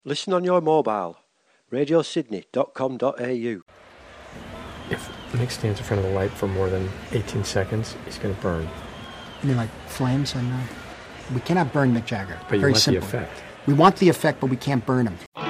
Listen on your mobile. radiosydney.com.au. If Nick stands in front of the light for more than 18 seconds, he's going to burn. You mean like flames? And we cannot burn Mick Jagger. But you Very want simple. the effect. We want the effect, but we can't burn him.